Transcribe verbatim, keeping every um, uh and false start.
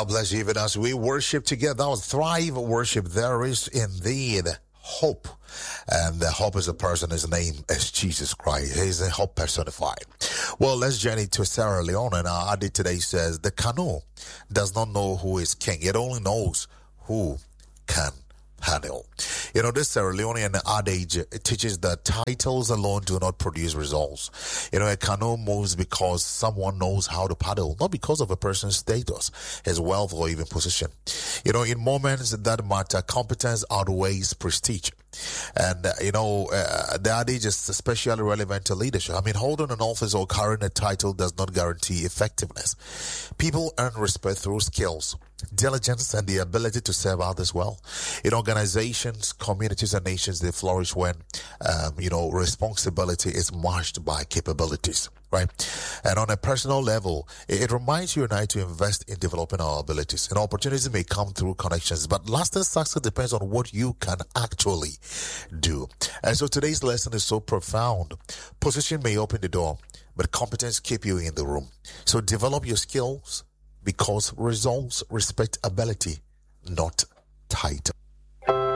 God bless you even as we worship together. That was Thrive Worship. There is indeed hope. And the hope is a person. His name is Jesus Christ. He's a hope personified. Well, let's journey to Sierra Leone. And our adage today says, the canoe does not know who is king. It only knows who can handle. You know, this Sierra Leonean adage it teaches that titles alone do not produce results. You know, a canoe moves because someone knows how to paddle, not because of a person's status, his wealth, or even position. You know, in moments that matter, competence outweighs prestige. And, uh, you know, uh, the adage is especially relevant to leadership. I mean, holding an office or carrying a title does not guarantee effectiveness. People earn respect through skills, diligence, and the ability to serve others well. In organizations, communities, and nations, they flourish when, um, you know, responsibility is matched by capabilities, right? And on a personal level, it, it reminds you and I to invest in developing our abilities. And opportunities may come through connections, but lasting success depends on what you can actually do. And so today's lesson is so profound. Position may open the door, but competence keep you in the room. So develop your skills, because results respect ability, not title.